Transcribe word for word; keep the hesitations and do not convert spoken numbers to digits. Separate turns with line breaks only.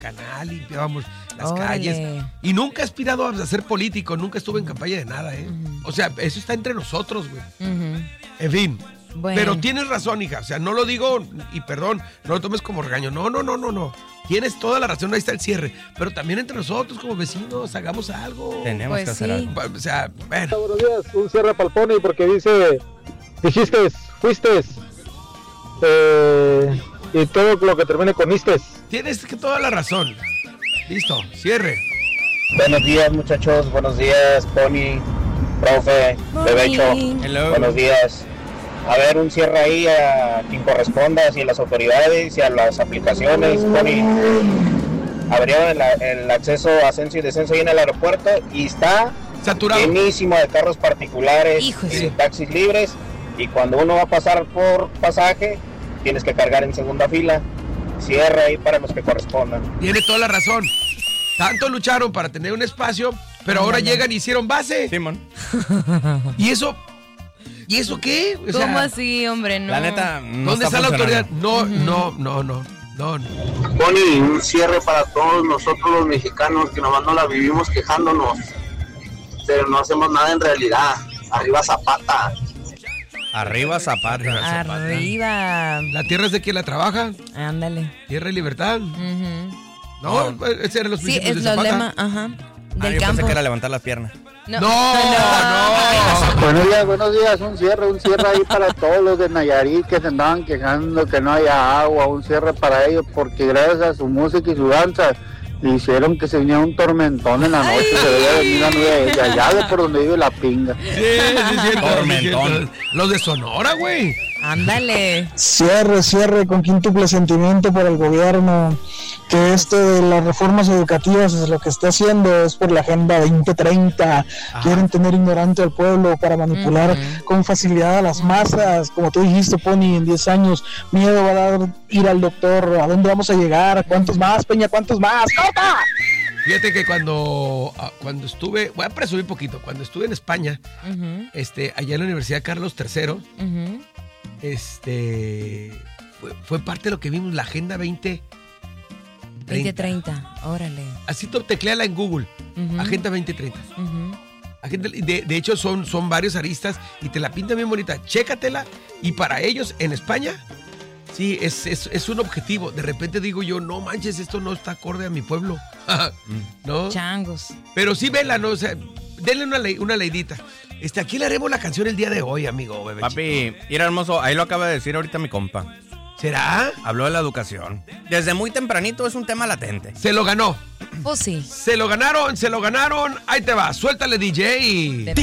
canal, limpiábamos las
Órale.
calles. Y nunca he aspirado a ser político, nunca estuve en campaña de nada, ¿eh? Uh-huh. O sea, eso está entre nosotros, güey. Uh-huh. En fin. Bueno. Pero tienes razón, hija. O sea, no lo digo, y perdón, no lo tomes como regaño. No, no, no, no, no. Tienes toda la razón, ahí está el cierre. Pero también entre nosotros, como vecinos, hagamos algo.
Tenemos pues que hacer
sí.
algo.
O sea, bueno.
Buenos días, un cierre para el Pony porque dice, dijiste, fuiste, eh, y todo lo que termine con istes.
Tienes que toda la razón. Listo, cierre.
Buenos días, muchachos. Buenos días, Pony, profe, Bebecho. Buenos días. A ver, un cierre ahí a quien corresponda, hacia las autoridades y a las aplicaciones, Pony. Abrieron el, el acceso, ascenso y descenso ahí en el aeropuerto y está
saturado,
llenísimo de carros particulares
Híjole.
y de taxis libres. Y cuando uno va a pasar por pasaje, tienes que cargar en segunda fila. Cierre ahí para los que correspondan.
Tiene toda la razón. Tanto lucharon para tener un espacio, pero ahora no, no. llegan y hicieron base.
Simón.
Y eso... ¿Y eso qué?
O sea, ¿cómo así, hombre? No.
La neta, no
¿dónde está, está la autoridad? No,
uh-huh.
no, no, no, no, no.
Pony, un cierre para todos nosotros los mexicanos que nomás no la vivimos quejándonos, pero no hacemos nada en realidad. Arriba Zapata.
Arriba Zapata.
Arriba.
¿La tierra es de quien la trabaja?
Ándale.
Tierra y libertad.
Uh-huh.
No, no, ese era los principios
sí,
de Zapata.
Sí, es los lemas, ajá. Del
ah, yo
campo.
pensé que era levantar las piernas.
No,
no, no.
no. Buenos días, buenos días. Un cierre, un cierre ahí para todos los de Nayarit que se andaban quejando que no haya agua. Un cierre para ellos porque gracias a su música y su danza le hicieron que se viniera un tormentón en la noche. Ay. Se veía venir la nube de allá de por donde vive la pinga.
Sí, sí, sí. Tormentón. Los de Sonora, güey.
Ándale.
Cierre, cierre con quíntuple sentimiento por el gobierno. Que esto de las reformas educativas es lo que está haciendo, es por la Agenda veinte treinta. Ajá. Quieren tener ignorante al pueblo para manipular uh-huh. con facilidad a las masas. Como tú dijiste, Pony, en diez años, miedo va a dar ir al doctor. ¿A dónde vamos a llegar? ¿Cuántos más, Peña? ¿Cuántos más? ¡Corta!
Fíjate que cuando, cuando estuve, voy a presumir un poquito, cuando estuve en España, uh-huh. este, allá en la Universidad Carlos tercero, uh-huh. este, fue, fue parte de lo que vimos, la Agenda veinte
treinta, órale.
Así tecleala en Google, uh-huh. Agenda veinte treinta. Uh-huh. Agenda, de, de hecho, son, son varios aristas y te la pintan bien bonita. Chécatela. Y para ellos, en España, sí, es, es, es un objetivo. De repente digo yo, no manches, esto no está acorde a mi pueblo. ¿No?
Changos.
Pero sí, vela, ¿no? O sea, denle una, le, una leidita. Este, aquí le haremos la canción el día de hoy, amigo, bebé.
Papi, mira, hermoso, ahí lo acaba de decir ahorita mi compa.
¿Será?
Habló de la educación. Desde muy tempranito es un tema latente.
Se lo ganó.
Pues sí.
Se lo ganaron, se lo ganaron. Ahí te va, suéltale, D J.